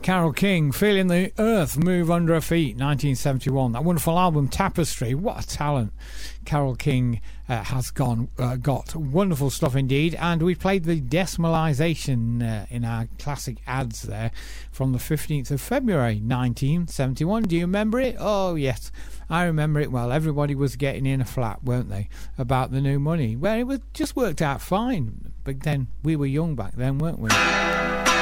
Carole King, Feeling the Earth Move Under Her Feet, 1971. That wonderful album, Tapestry. What a talent Carole King has got. Wonderful stuff indeed. And we played the Decimalisation in our classic ads there from the 15th of February, 1971. Do you remember it? Oh, yes. I remember it well. Everybody was getting in a flat, weren't they, about the new money? Well, it was just worked out fine. But then we were young back then, weren't we?